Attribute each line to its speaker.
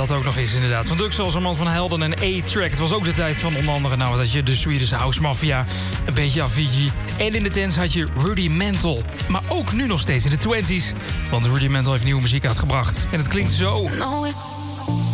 Speaker 1: Dat ook nog eens inderdaad. Van Dux als een man van Helden en A-Track. Het was ook de tijd van onder andere dat je de Swedish House Mafia, een beetje Avicii. En in de tents had je Rudimental. Maar ook nu nog steeds in de 20s. Want Rudimental heeft nieuwe muziek uitgebracht. En het klinkt zo.
Speaker 2: No,